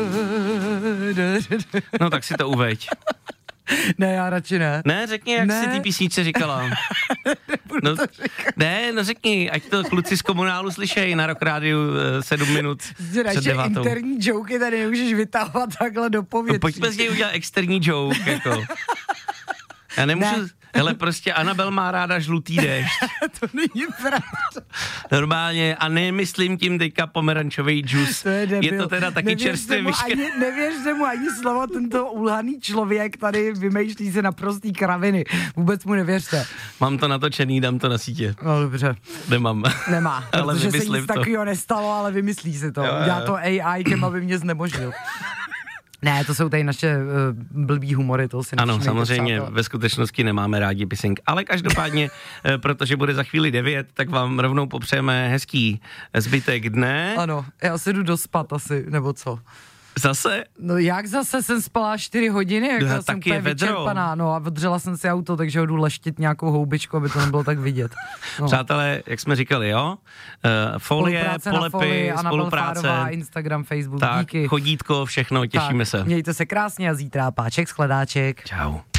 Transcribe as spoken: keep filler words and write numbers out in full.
No tak si to uveď. Ne, já radši ne. Ne, řekni, jak ne. si ty písničce říkala. No, ne, no řekni, ať to kluci z komunálu slyšejí na Rock Rádiu sedm minut před devátou. Interní joky tady nemůžeš vytávat takhle do povětří. No, pojďme z něj udělat externí joke, jako. Já nemůžu, ne. Hele, prostě Anabel má ráda žlutý déšť. To není pravda. Normálně, a nemyslím tím teďka pomerančový džus. To je debil. Je to teda taky čerstvě myška. Nevěřte mu ani slovo, tento ulhaný člověk tady vymýšlí se naprostý kraviny. Vůbec mu nevěřte. Mám to natočený, dám to na sítě. No dobře. Nemám. Nemá, ale protože se nic to. takového nestalo, ale vymyslí si to. Udělá to A I, kem aby mě znemožnil. Ne, to jsou tady naše uh, blbý humory, to si ano, samozřejmě, ve skutečnosti nemáme rádi pissing, ale každopádně, uh, protože bude za chvíli devět, tak vám rovnou popřejeme hezký zbytek dne. Ano, já se jdu dospat asi, nebo co? Zase? No jak zase, jsem spala čtyři hodiny, jak já jsem úplně vyčerpaná, no a odřela jsem si auto, takže ho jdu leštit nějakou houbičku, aby to nebylo tak vidět. No. Přátelé, jak jsme říkali, jo? Uh, folie, polepy, folii, spolupráce. Fárová, Instagram, Facebook, tak, díky. chodítko, všechno, těšíme tak, se. Mějte se krásně a zítra páček, shledáček. Čau.